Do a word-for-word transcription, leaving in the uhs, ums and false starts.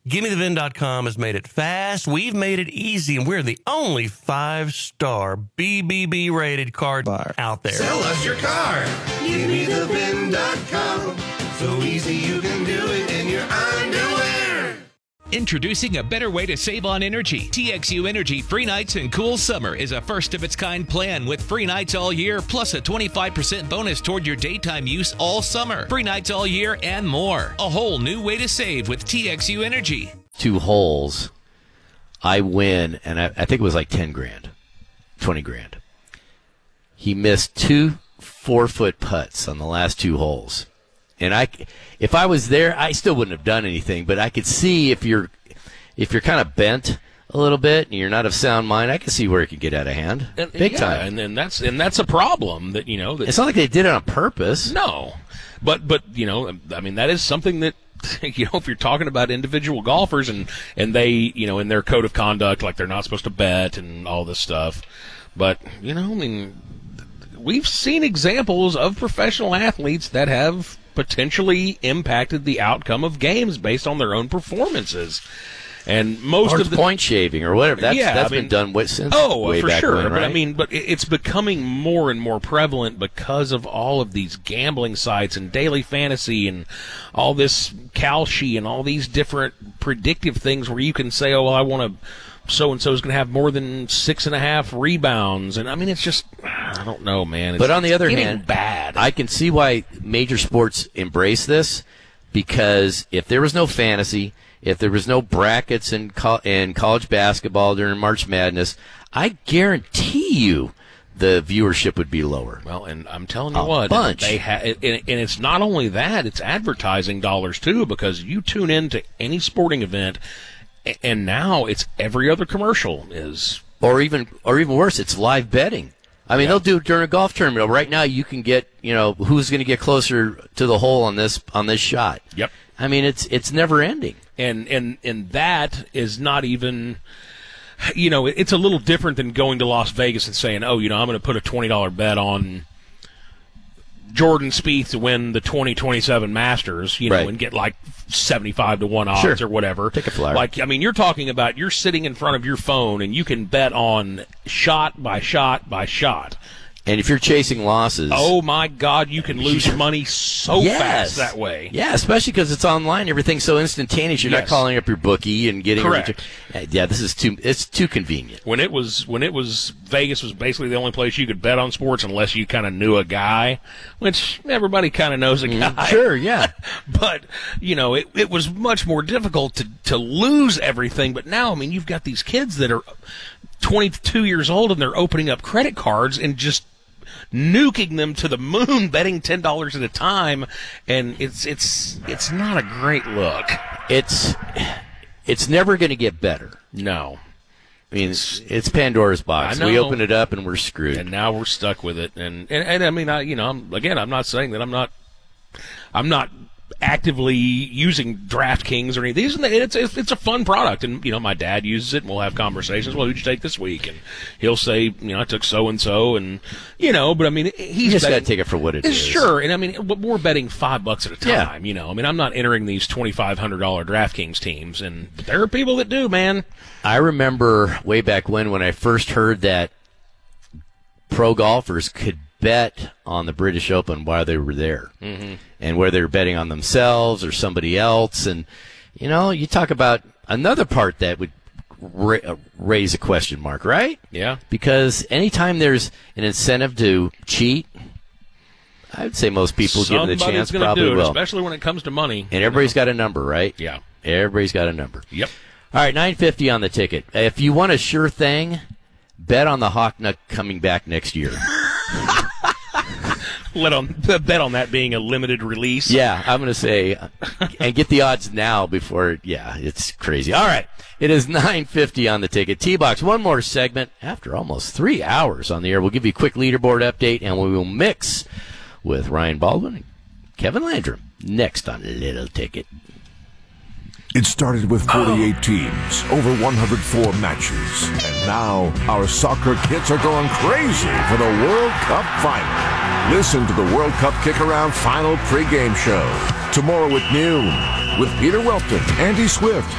Gimme The Vin dot com has made it fast. We've made it easy, and we're the only five-star B B B rated car bar out there. Sell us your car. Gimme The Vin dot com. So easy you can do it in your underwear. Introducing a better way to save on energy. T X U Energy Free Nights and Cool Summer is a first-of-its-kind plan with free nights all year, plus a twenty-five percent bonus toward your daytime use all summer. Free nights all year and more. A whole new way to save with T X U Energy. Two holes, I win, and I, I think it was like ten grand, twenty grand. He missed two four-foot putts on the last two holes. And I, if I was there, I still wouldn't have done anything. But I could see if you're, if you're kind of bent a little bit and you're not of sound mind, I can see where it could get out of hand, and, big yeah, time. And then that's and that's a problem that you know. That, it's not like they did it on purpose. No, but but you know, I mean, that is something that you know, if you're talking about individual golfers and and they you know in their code of conduct, like they're not supposed to bet and all this stuff. But you know, I mean, we've seen examples of professional athletes that have potentially impacted the outcome of games based on their own performances. And most or of the point shaving or whatever that's, yeah, that's I mean, been done with since oh way for back sure when, right? But I mean, but it's becoming more and more prevalent because of all of these gambling sites and daily fantasy and all this Kalshi and all these different predictive things where you can say, oh well, I want to so and so is going to have more than six and a half rebounds, and I mean, it's just, I don't know, man. It's, but on the other getting hand, bad. I can see why major sports embrace this, because if there was no fantasy, if there was no brackets in co- in college basketball during March Madness, I guarantee you the viewership would be lower. Well, and I'm telling you A what, bunch. they ha- and, and it's not only that; it's advertising dollars too, because you tune in to any sporting event. And now it's every other commercial is, or even, or even worse, it's live betting. I mean, yeah. they'll do it during a golf tournament. Right now, you can get, you know, who's going to get closer to the hole on this on this shot. Yep. I mean, it's it's never ending. And and and that is not even, you know, it's a little different than going to Las Vegas and saying, oh, you know, I'm going to put a twenty dollar bet on Jordan Spieth to win the twenty twenty-seven Masters, you know, right. and get like seventy-five to one odds sure. or whatever. Take a flyer. Like, I mean, you're talking about you're sitting in front of your phone and you can bet on shot by shot by shot. And if you're chasing losses, oh my God, you can lose money so yes. fast that way. Yeah, especially because it's online. Everything's so instantaneous. You're yes. not calling up your bookie and getting. Correct. A, yeah, this is too. It's too convenient. When it was when it was Vegas was basically the only place you could bet on sports unless you kind of knew a guy, which everybody kind of knows a guy. Mm, sure, yeah. But you know, it it was much more difficult to to lose everything. But now, I mean, you've got these kids that are twenty-two years old and they're opening up credit cards and just nuking them to the moon, betting ten dollars at a time, and it's it's it's not a great look. It's it's never going to get better. No, I mean it's, it's Pandora's box. I know. We open it up and we're screwed. And now we're stuck with it. And and, and I mean, I you know, I'm, again, I'm not saying that I'm not I'm not actively using DraftKings or any of these. It's, it's it's a fun product, and you know, my dad uses it, and we'll have conversations. Well, who'd you take this week? And he'll say, you know, I took so and so, and you know, but I mean, he's you just got to betting, take it for what it is. Sure, and I mean, we're betting five bucks at a time. Yeah. You know, I mean, I'm not entering these twenty five hundred dollar DraftKings teams, and but there are people that do, man. I remember way back when when I first heard that pro golfers could bet on the British Open while they were there, mm-hmm. and whether they were betting on themselves or somebody else. And you know, you talk about another part that would ra- raise a question mark, right? Yeah. Because anytime there's an incentive to cheat, I would say most people given the Somebody's chance gonna probably do it, will. Especially when it comes to money. And everybody's got a number, right? Yeah. Everybody's got a number. Yep. All right, nine fifty on the ticket. If you want a sure thing, bet on the Hawknut coming back next year. Let on bet on that being a limited release. Yeah, I'm going to say, and get the odds now before, yeah, it's crazy. All right, it is nine fifty on the ticket. T-Box, one more segment after almost three hours on the air. We'll give you a quick leaderboard update, and we will mix with Ryan Baldwin and Kevin Landrum next on Little Ticket. It started with forty-eight teams, over one hundred four matches, and now our soccer kits are going crazy for the World Cup final. Listen to the World Cup Kick-Around Final pregame show tomorrow at noon with Peter Welton, Andy Swift,